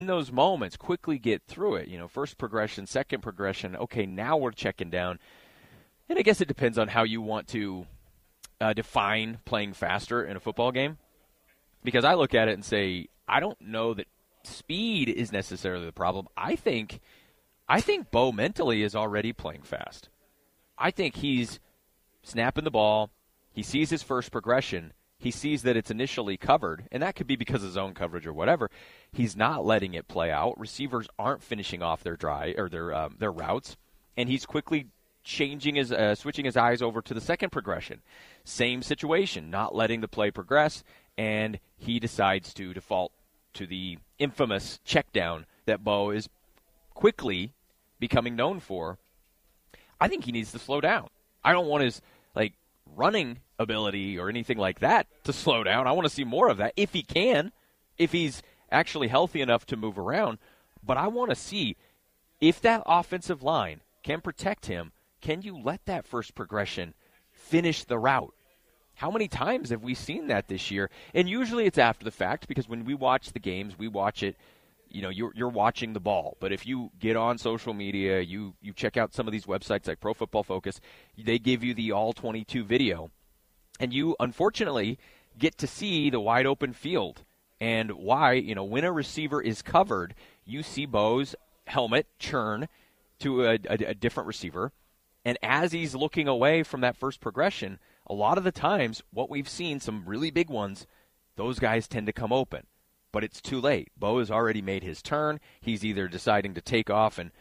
in those moments, quickly get through it. First progression, second progression. Okay, now we're checking down. And I guess it depends on how you want to define playing faster in a football game. Because I look at it and say, I don't know that speed is necessarily the problem. I think Bo mentally is already playing fast. I think he's snapping the ball. He sees his first progression. He sees that it's initially covered, and that could be because of zone coverage or whatever. He's not letting it play out. Receivers aren't finishing off their their routes, and he's quickly switching his eyes over to the second progression. Same situation, not letting the play progress, and he decides to default to the infamous check down that Bo is quickly becoming known for. I think he needs to slow down. I don't want his running ability or anything like that to slow down. I want to see more of that if he can, if he's actually healthy enough to move around. But I want to see if that offensive line can protect him. Can you let that first progression finish the route? How many times have we seen that this year? And usually it's after the fact, because when we watch the games, we watch it, you're watching the ball. But if you get on social media, you check out some of these websites like Pro Football Focus, they give you the all 22 video. And you, unfortunately, get to see the wide open field. And why, when a receiver is covered, you see Bo's helmet churn to a different receiver. And as he's looking away from that first progression, a lot of the times, what we've seen, some really big ones, those guys tend to come open. But it's too late. Bo has already made his turn. He's either deciding to take off and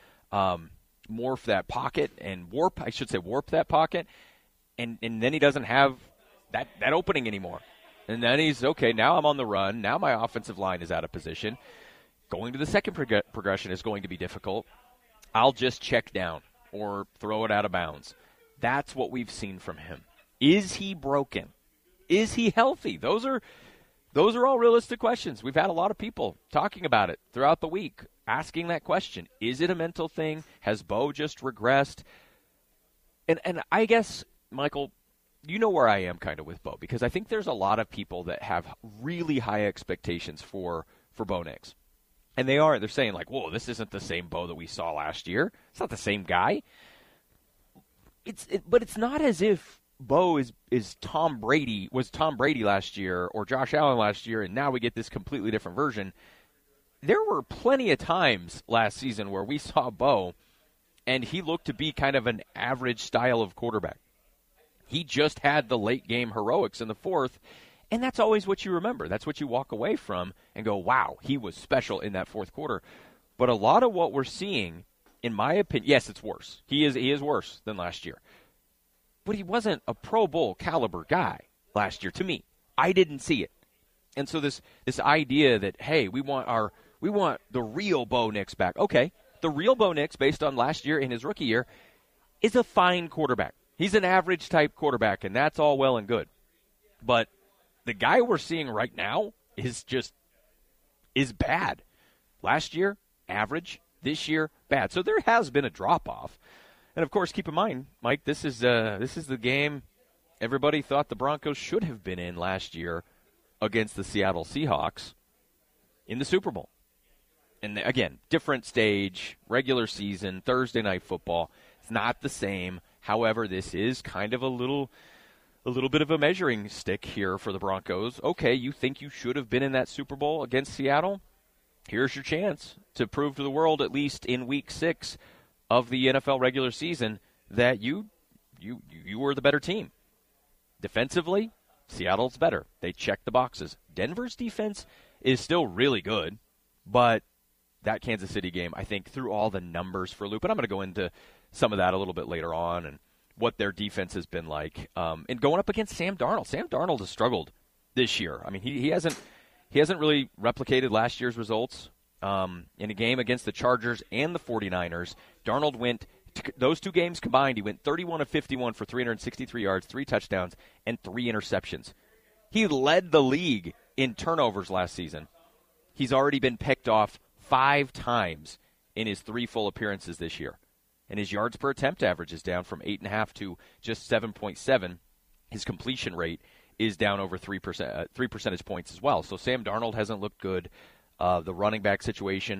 morph that pocket and warp that pocket, and then he doesn't have that opening anymore. And then he's, okay, now I'm on the run. Now my offensive line is out of position. Going to the second progression is going to be difficult. I'll just check down or throw it out of bounds. That's what we've seen from him. Is he broken? Is he healthy? Those are all realistic questions. We've had a lot of people talking about it throughout the week, asking that question. Is it a mental thing? Has Bo just regressed? And I guess, Michael, you know where I am kind of with Bo, because I think there's a lot of people that have really high expectations for Bo Nix. And they're saying whoa, this isn't the same Bo that we saw last year. It's not the same guy. But it's not as if Bo was Tom Brady last year or Josh Allen last year, and now we get this completely different version. There were plenty of times last season where we saw Bo, and he looked to be kind of an average style of quarterback. He just had the late-game heroics in the fourth, and that's always what you remember. That's what you walk away from and go, wow, he was special in that fourth quarter. But a lot of what we're seeing, in my opinion, yes, it's worse. He is worse than last year. But he wasn't a Pro Bowl caliber guy last year to me. I didn't see it. And so this idea that, hey, we want the real Bo Nix back. Okay, the real Bo Nix, based on last year in his rookie year, is a fine quarterback. He's an average type quarterback, and that's all well and good. But the guy we're seeing right now is bad. Last year, average. This year, bad. So there has been a drop-off. And, of course, keep in mind, Mike, this is the game everybody thought the Broncos should have been in last year against the Seattle Seahawks in the Super Bowl. And, again, different stage, regular season, Thursday night football. It's not the same. However, this is kind of a little bit of a measuring stick here for the Broncos. Okay, you think you should have been in that Super Bowl against Seattle? Here's your chance to prove to the world, at least in Week 6 of the NFL regular season, that you were the better team. Defensively, Seattle's better. They check the boxes. Denver's defense is still really good, but that Kansas City game, I think, threw all the numbers for a loop. And I'm going to go into some of that a little bit later on and what their defense has been like. And going up against Sam Darnold. Sam Darnold has struggled this year. I mean, he hasn't really replicated last year's results. In a game against the Chargers and the 49ers, Darnold went, those two games combined, he went 31 of 51 for 363 yards, 3 touchdowns, and 3 interceptions. He led the league in turnovers last season. He's already been picked off 5 times in his 3 full appearances this year. And his yards per attempt average is down from 8.5 to just 7.7. His completion rate is down over 3 percentage points as well. So Sam Darnold hasn't looked good. the running back situation.